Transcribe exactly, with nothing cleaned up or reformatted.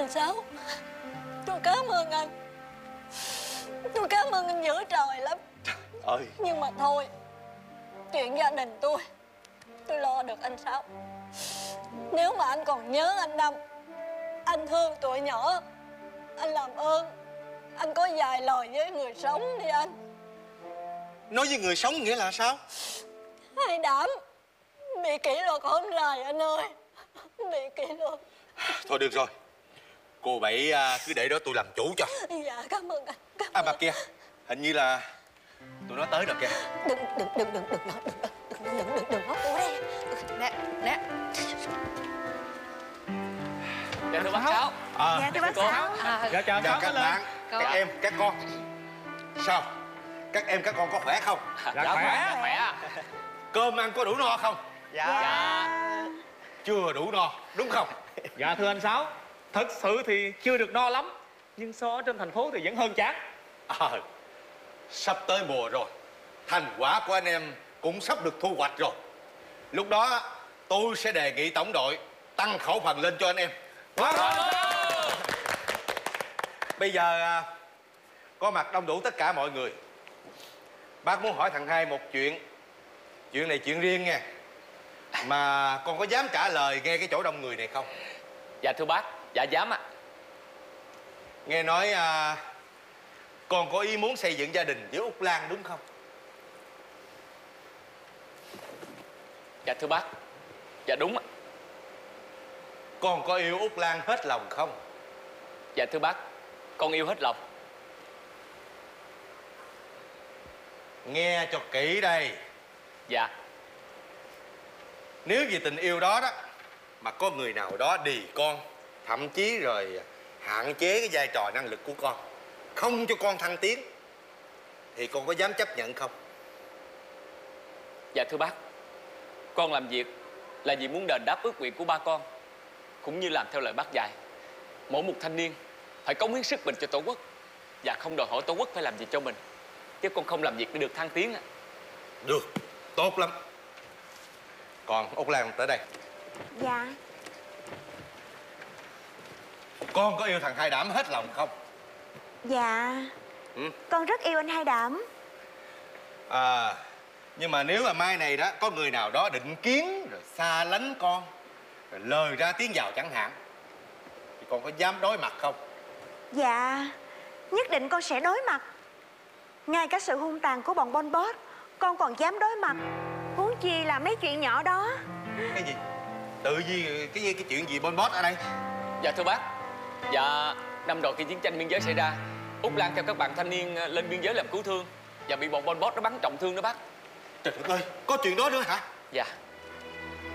Anh Sáu, tôi cảm ơn anh. Tôi cảm ơn anh dữ trời lắm. Trời ơi. Nhưng mà thôi, chuyện gia đình tôi tôi lo được anh Sáu. Nếu mà anh còn nhớ anh Năm, anh thương tụi nhỏ, anh làm ơn anh có vài lời với người sống đi anh. Nói với người sống nghĩa là sao? Hai Đảm bị kỷ luật hôm nay anh ơi. Bị kỷ luật. Thôi được rồi, cô Bảy à, cứ để đó tôi làm chủ cho. Dạ cảm ơn anh. Cảm À ơn. bà kia, hình như là tụi nó tới rồi kìa. Đừng đừng đừng đừng đừng nói đừng đừng đừng đừng đừng nói cô đây. Nè nè. Dạ thưa bác Sáu. À, Dạ thưa bác Sáu. À, Dạ chào dạ cháu các lên. bạn, Con. các em, các con. Sao? Các em, các con có khỏe không? Dạ dạ khỏe. khỏe khỏe. Cơm ăn có đủ no không? Dạ. Dạ. Chưa đủ no, đúng không? Dạ thưa anh Sáu, thật sự thì chưa được no lắm, nhưng so ở trên thành phố thì vẫn hơn chán. À, sắp tới mùa rồi, thành quả của anh em cũng sắp được thu hoạch rồi. Lúc đó tôi sẽ đề nghị tổng đội tăng khẩu phần lên cho anh em. Bây giờ à, có mặt đông đủ tất cả mọi người. Bác muốn hỏi thằng Hai một chuyện. Chuyện này chuyện riêng nha. Mà con có dám trả lời nghe cái chỗ đông người này không? Dạ thưa bác, dạ dám ạ. Nghe nói à, con có ý muốn xây dựng gia đình với Út Lan đúng không? Dạ thưa bác, dạ đúng ạ. Con có yêu Út Lan hết lòng không? Dạ thưa bác, con yêu hết lòng. Nghe cho kỹ đây. Dạ. Nếu vì tình yêu đó đó mà có người nào đó đì con, thậm chí rồi hạn chế cái vai trò năng lực của con, không cho con thăng tiến, thì con có dám chấp nhận không? Dạ thưa bác, con làm việc là vì muốn đền đáp ước nguyện của ba con, cũng như làm theo lời bác dạy. Mỗi một thanh niên phải cống hiến sức mình cho Tổ quốc, và không đòi hỏi Tổ quốc phải làm gì cho mình. Chứ con không làm việc để được thăng tiến ạ. Được, tốt lắm. Còn Út Lan tới đây. Dạ. Con có yêu thằng Hai Đảm hết lòng không? Dạ. Ừ? Con rất yêu anh Hai Đảm. À, nhưng mà nếu mà mai này đó có người nào đó định kiến rồi xa lánh con, rồi lời ra tiếng vào chẳng hạn, thì con có dám đối mặt không? Dạ, nhất định con sẽ đối mặt. Ngay cả sự hung tàn của bọn Pol Pot con còn dám đối mặt, huống chi là mấy chuyện nhỏ đó. Cái gì? Tự gì cái cái chuyện gì Pol Pot ở đây? Dạ thưa bác, dạ năm rồi khi chiến tranh biên giới xảy ra, Út Lan theo các bạn thanh niên lên biên giới làm cứu thương và bị bọn Pol Pot nó bắn trọng thương đó bác. Trời đất ơi, có chuyện đó nữa hả? Dạ.